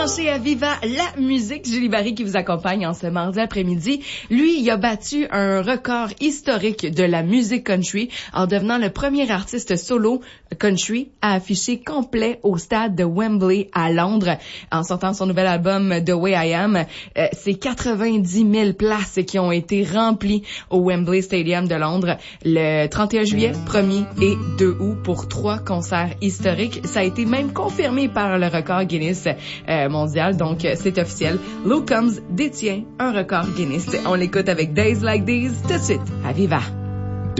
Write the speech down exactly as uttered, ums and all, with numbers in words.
branché à Viva la musique. Julie Barry qui vous accompagne en ce mardi après-midi. Lui, il a battu un record historique de la musique country en devenant le premier artiste solo country à afficher complet au stade de Wembley à Londres en sortant son nouvel album The Way I Am. Euh, c'est quatre-vingt-dix mille places qui ont été remplies au Wembley Stadium de Londres le trente et un juillet, premier et deux août pour trois concerts historiques. Ça a été même confirmé par le record Guinness euh, mondial, donc c'est officiel. Luke Combs détient un record Guinness. On l'écoute avec Days Like These tout de suite à Viva.